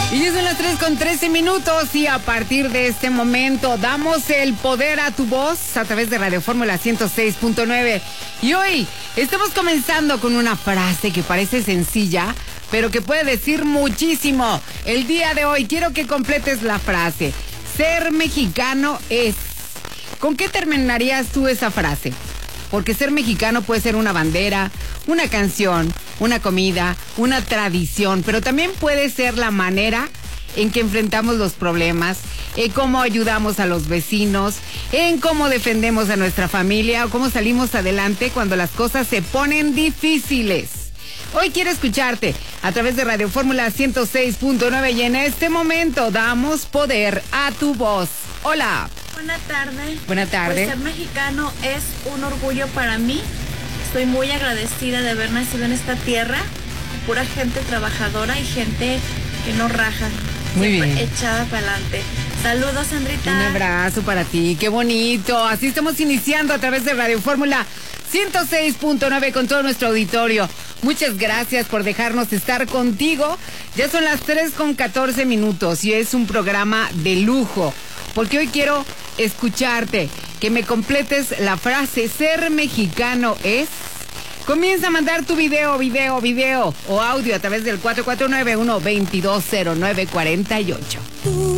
Y ya son las 3:13 y a partir de este momento damos el poder a tu voz a través de Radio Fórmula 106.9. Y hoy estamos comenzando con una frase que parece sencilla, pero que puede decir muchísimo. El día de hoy quiero que completes la frase. Ser mexicano es... ¿Con qué terminarías tú esa frase? Porque ser mexicano puede ser una bandera, una canción, una comida, una tradición, pero también puede ser la manera en que enfrentamos los problemas, en cómo ayudamos a los vecinos, en cómo defendemos a nuestra familia o cómo salimos adelante cuando las cosas se ponen difíciles. Hoy quiero escucharte a través de Radio Fórmula 106.9 y en este momento damos poder a tu voz. Hola. Buenas tardes. Buenas tardes. Pues ser mexicano es un orgullo para mí. Estoy muy agradecida de haber nacido en esta tierra. Pura gente trabajadora y gente que no raja. Muy bien. Echada para adelante. Saludos, Sandrita. Un abrazo para ti. Qué bonito. Así estamos iniciando a través de Radio Fórmula 106.9 con todo nuestro auditorio. Muchas gracias por dejarnos estar contigo. Ya son las 3:14 y es un programa de lujo. Porque hoy quiero escucharte, que me completes la frase, ser mexicano es... Comienza a mandar tu video o audio a través del 449-1220948.